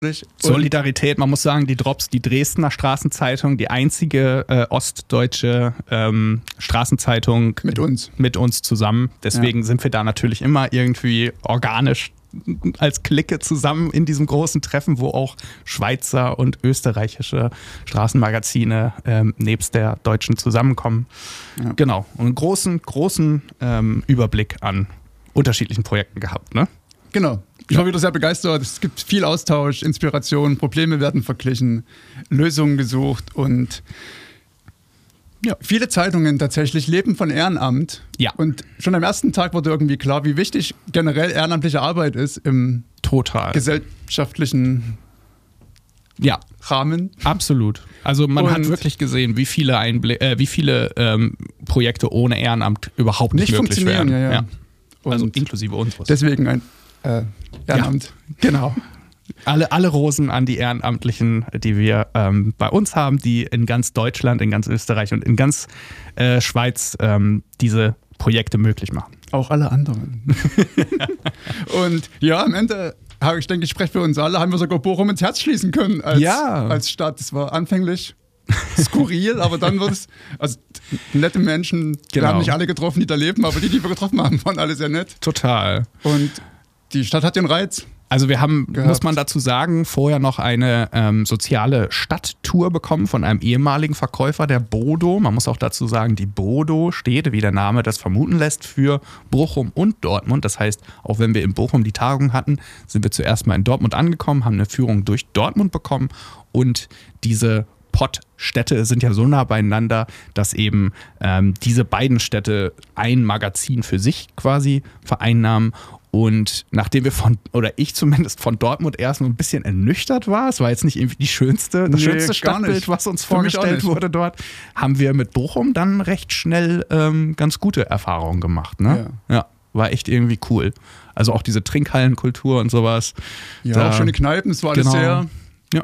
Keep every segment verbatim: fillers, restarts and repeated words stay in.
Solidarität, man muss sagen, die Drops, die Dresdner Straßenzeitung, die einzige äh, ostdeutsche ähm, Straßenzeitung mit uns. mit uns zusammen. Deswegen ja. sind wir da natürlich immer irgendwie organisch als Clique zusammen in diesem großen Treffen, wo auch Schweizer und österreichische Straßenmagazine ähm, nebst der deutschen zusammenkommen. Ja. Genau. Und einen großen, großen ähm, Überblick an unterschiedlichen Projekten gehabt, ne? Genau. Ich war wieder sehr begeistert. Es gibt viel Austausch, Inspiration, Probleme werden verglichen, Lösungen gesucht und ja, viele Zeitungen tatsächlich leben von Ehrenamt. Ja. Und schon am ersten Tag wurde irgendwie klar, wie wichtig generell ehrenamtliche Arbeit ist im Total. gesellschaftlichen ja. Rahmen. Absolut. Also man und hat wirklich gesehen, wie viele, Einbl- äh, wie viele ähm, Projekte ohne Ehrenamt überhaupt nicht, nicht möglich funktionieren. wären. Ja, ja. Ja. Also und inklusive unseres. Deswegen ein äh, Ehrenamt. Ja, genau. Alle, alle Rosen an die Ehrenamtlichen, die wir ähm, bei uns haben, die in ganz Deutschland, in ganz Österreich und in ganz äh, Schweiz ähm, diese Projekte möglich machen. Auch alle anderen. Und ja, am Ende, ich denke, ich spreche für uns alle, haben wir sogar Bochum ins Herz schließen können als, ja. als Stadt. Das war anfänglich skurril, aber dann wird es, also nette Menschen, genau. Wir haben nicht alle getroffen, die da leben, aber die, die wir getroffen haben, waren alle sehr nett. Total. Und die Stadt hat den Reiz. Also wir haben, gehabt. muss man dazu sagen, vorher noch eine ähm, soziale Stadttour bekommen von einem ehemaligen Verkäufer der Bodo. Man muss auch dazu sagen, die Bodo steht, wie der Name das vermuten lässt, für Bochum und Dortmund. Das heißt, auch wenn wir in Bochum die Tagung hatten, sind wir zuerst mal in Dortmund angekommen, haben eine Führung durch Dortmund bekommen und diese Pottstädte sind ja so nah beieinander, dass eben ähm, diese beiden Städte ein Magazin für sich quasi vereinnahmen. Und nachdem wir von, oder ich zumindest von Dortmund erst noch ein bisschen ernüchtert war, es war jetzt nicht irgendwie die schönste, das nee, schönste Stadtbild, was uns Für vorgestellt wurde dort, haben wir mit Bochum dann recht schnell ähm, ganz gute Erfahrungen gemacht. Ne? Ja. ja, war echt irgendwie cool. Also auch diese Trinkhallenkultur und sowas. Ja, da, auch schöne Kneipen, es war alles genau. sehr... Ja.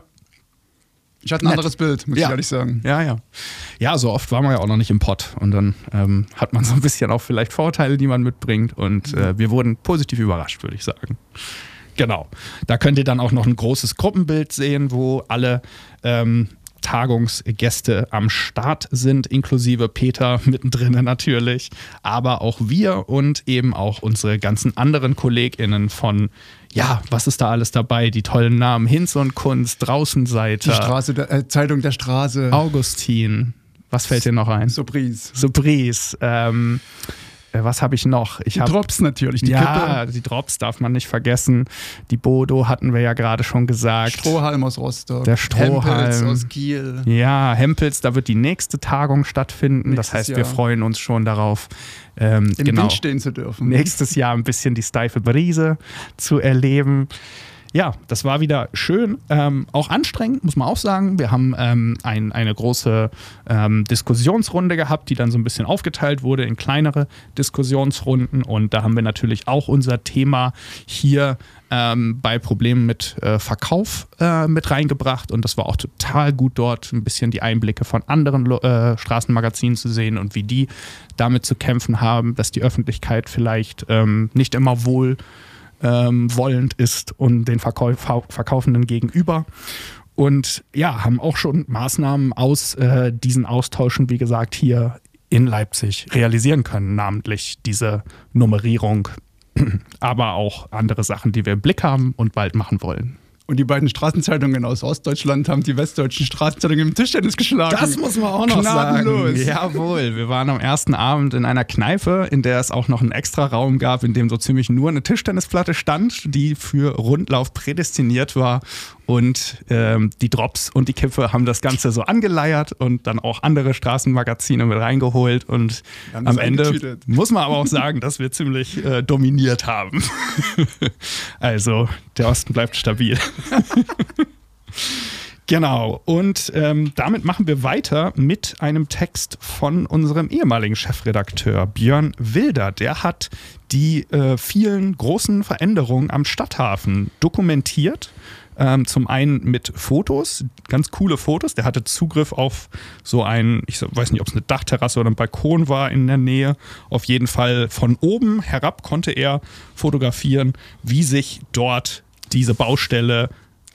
Ich hatte ein Nett. anderes Bild, muss ja. ich ehrlich sagen. Ja, ja. Ja, so oft war man ja auch noch nicht im Pott. Und dann ähm, hat man so ein bisschen auch vielleicht Vorteile, die man mitbringt. Und äh, wir wurden positiv überrascht, würde ich sagen. Genau. Da könnt ihr dann auch noch ein großes Gruppenbild sehen, wo alle ähm, Tagungsgäste am Start sind, inklusive Peter mittendrin natürlich. Aber auch wir und eben auch unsere ganzen anderen KollegInnen von ja, was ist da alles dabei? Die tollen Namen Hinz und Kunst, Draußenseiter. Die Straße der, äh, Zeitung der Straße. Augustin. Was fällt dir noch ein? Sobris. Sobris. Ähm, was habe ich noch? Ich die hab, Drops natürlich, die ja, Kippe. die Drops darf man nicht vergessen. Die Bodo hatten wir ja gerade schon gesagt. Strohhalm aus Rostock. Der Strohhalm. Hempels aus Kiel. Ja, Hempels, da wird die nächste Tagung stattfinden. Nächstes das heißt, wir Jahr. freuen uns schon darauf, ähm, im genau, Wind stehen zu dürfen. nächstes Jahr ein bisschen die steife Brise zu erleben. Ja, das war wieder schön, ähm, auch anstrengend, muss man auch sagen. Wir haben ähm, ein, eine große ähm, Diskussionsrunde gehabt, die dann so ein bisschen aufgeteilt wurde in kleinere Diskussionsrunden. Und da haben wir natürlich auch unser Thema hier ähm, bei Problemen mit äh, Verkauf äh, mit reingebracht. Und das war auch total gut dort, ein bisschen die Einblicke von anderen äh, Straßenmagazinen zu sehen und wie die damit zu kämpfen haben, dass die Öffentlichkeit vielleicht ähm, nicht immer wohl Ähm, wollend ist und den Verkäuf- Verkaufenden gegenüber. Und ja, haben auch schon Maßnahmen aus äh, diesen Austauschen, wie gesagt, hier in Leipzig realisieren können, namentlich diese Nummerierung, aber auch andere Sachen, die wir im Blick haben und bald machen wollen. Und die beiden Straßenzeitungen aus Ostdeutschland haben die westdeutschen Straßenzeitungen im Tischtennis geschlagen. Das muss man auch noch Gnadenlos. sagen. Jawohl, wir waren am ersten Abend in einer Kneipe, in der es auch noch einen extra Raum gab, in dem so ziemlich nur eine Tischtennisplatte stand, die für Rundlauf prädestiniert war. Und ähm, die Drops und die Kippe haben das Ganze so angeleiert und dann auch andere Straßenmagazine mit reingeholt. Und am Ende angetütet. Muss man aber auch sagen, dass wir ziemlich äh, dominiert haben. Also, der Osten bleibt stabil. Genau, und ähm, damit machen wir weiter mit einem Text von unserem ehemaligen Chefredakteur Björn Wilder. Der hat die äh, vielen großen Veränderungen am Stadthafen dokumentiert. Ähm, zum einen mit Fotos, ganz coole Fotos. Der hatte Zugriff auf so ein, ich weiß nicht, ob es eine Dachterrasse oder ein Balkon war in der Nähe. Auf jeden Fall von oben herab konnte er fotografieren, wie sich dort diese Baustelle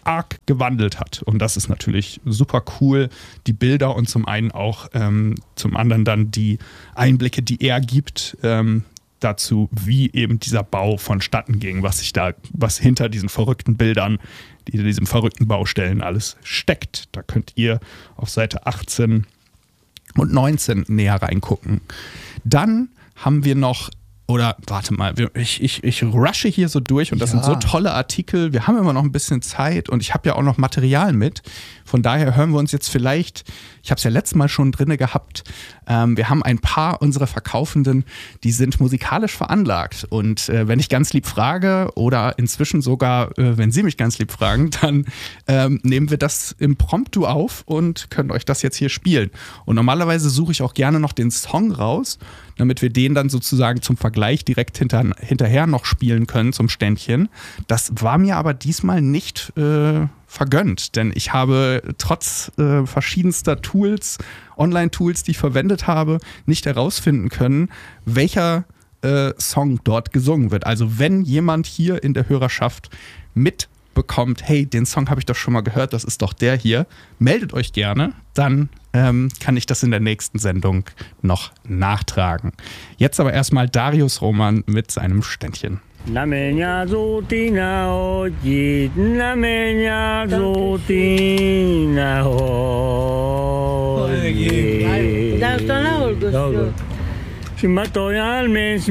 arg gewandelt hat. Und das ist natürlich super cool, die Bilder und zum einen auch ähm, zum anderen dann die Einblicke, die er gibt, ähm, dazu, wie eben dieser Bau vonstatten ging, was sich da, was hinter diesen verrückten Bildern, die in diesen verrückten Baustellen alles steckt. Da könnt ihr auf Seite achtzehn und neunzehn näher reingucken. Dann haben wir noch, oder warte mal, ich, ich, ich rushe hier so durch und das ja. sind so tolle Artikel. Wir haben immer noch ein bisschen Zeit und ich habe ja auch noch Material mit. Von daher hören wir uns jetzt vielleicht, ich habe es ja letztes Mal schon drinne gehabt, ähm, wir haben ein paar unserer Verkaufenden, die sind musikalisch veranlagt. Und äh, wenn ich ganz lieb frage oder inzwischen sogar, äh, wenn Sie mich ganz lieb fragen, dann ähm, nehmen wir das impromptu auf und können euch das jetzt hier spielen. Und normalerweise suche ich auch gerne noch den Song raus, damit wir den dann sozusagen zum Vergleich direkt hinter, hinterher noch spielen können zum Ständchen. Das war mir aber diesmal nicht äh, vergönnt, denn ich habe trotz äh, verschiedenster Tools, Online-Tools, die ich verwendet habe, nicht herausfinden können, welcher äh, Song dort gesungen wird. Also wenn jemand hier in der Hörerschaft mitbekommt, hey, den Song habe ich doch schon mal gehört, das ist doch der hier, meldet euch gerne, dann ähm, kann ich das in der nächsten Sendung noch nachtragen. Jetzt aber erstmal Darius Roman mit seinem Ständchen. La meña rutina oye, la meña rutina oye. Si mato al mes